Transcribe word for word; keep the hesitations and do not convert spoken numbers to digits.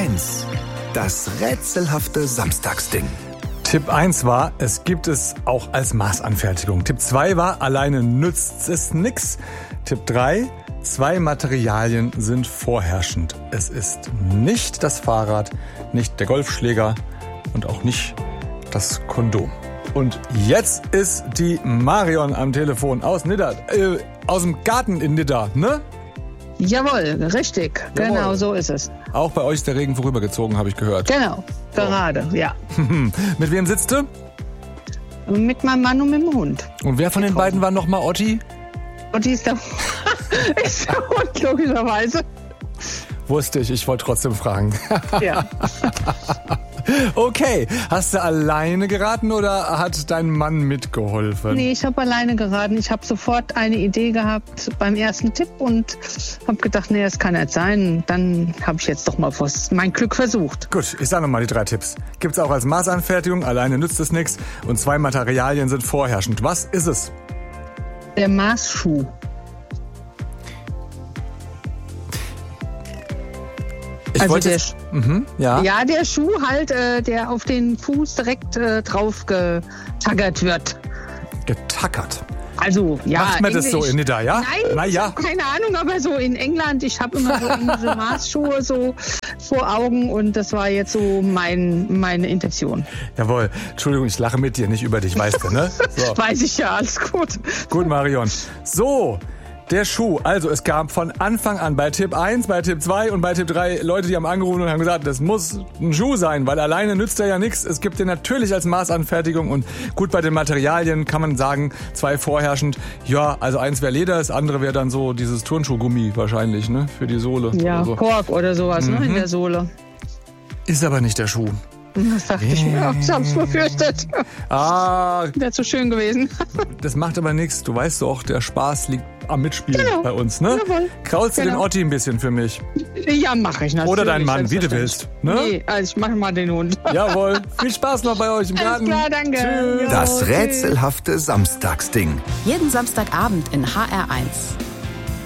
eins. Das rätselhafte Samstagsding. Tipp eins war, es gibt es auch als Maßanfertigung. Tipp zwei war, alleine nützt es nix. Tipp drei, zwei Materialien sind vorherrschend. Es ist nicht das Fahrrad, nicht der Golfschläger und auch nicht das Kondom. Und jetzt ist die Marion am Telefon aus Nidda, äh, aus dem Garten in Nidda, ne? Jawohl, richtig. Jawohl. Genau, so ist es. Auch bei euch ist der Regen vorübergezogen, habe ich gehört. Genau, gerade, so. Ja. Mit wem sitzt du? Mit meinem Mann und mit dem Hund. Und wer von den beiden war nochmal Otti? Otti ist der, ist der Hund, logischerweise. Wusste ich, ich wollte trotzdem fragen. Ja. Okay, hast du alleine geraten oder hat dein Mann mitgeholfen? Nee, ich habe alleine geraten. Ich habe sofort eine Idee gehabt beim ersten Tipp und habe gedacht, nee, das kann nicht sein. Dann habe ich jetzt doch mal mein Glück versucht. Gut, ich sage nochmal die drei Tipps. Gibt's auch als Maßanfertigung, alleine nützt es nichts und zwei Materialien sind vorherrschend. Was ist es? Der Maßschuh. Ich also wollte der, jetzt, mhm, ja. ja, der Schuh halt, äh, der auf den Fuß direkt äh, drauf getackert wird. Getackert? Also, ja. Macht man das so in Nidda, ja? Nein, Na, ja. Ich hab keine Ahnung, aber so in England, ich habe immer so englische Maßschuhe so vor Augen und das war jetzt so mein, meine Intention. Jawohl. Entschuldigung, ich lache mit dir, nicht über dich, weißt du, ne? So. Weiß ich ja, alles gut. Gut, Marion. So. Der Schuh, also es gab von Anfang an bei Tipp eins, bei Tipp zwei und bei Tipp drei Leute, die haben angerufen und haben gesagt, das muss ein Schuh sein, weil alleine nützt er ja nichts. Es gibt den natürlich als Maßanfertigung und gut, bei den Materialien kann man sagen, zwei vorherrschend. Ja, also eins wäre Leder, das andere wäre dann so dieses Turnschuhgummi wahrscheinlich, ne, für die Sohle. Ja, oder so. Kork oder sowas, mhm. ne, in der Sohle. Ist aber nicht der Schuh. Das dachte ich mir, ich hab's befürchtet. Ah. Wäre zu schön gewesen. Das macht aber nichts. Du weißt doch, der Spaß liegt am Mitspielen genau. bei uns, ne? Jawohl. Kraulst du genau. den Otti ein bisschen für mich? Ja, mache ich natürlich. Oder dein Mann, wie du willst. Ne? Nee, also ich mache mal den Hund. Jawohl. Viel Spaß noch bei euch im Garten. Alles klar, danke. Tschüss. Das rätselhafte Samstagsding. Jeden Samstagabend in H R eins.